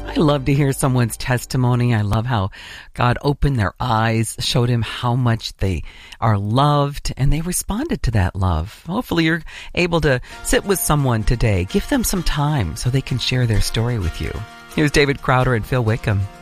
I love to hear someone's testimony. I love how God opened their eyes, showed him how much they are loved, and they responded to that love. Hopefully you're able to sit with someone today. Give them some time so they can share their story with you. Here's David Crowder and Phil Wickham.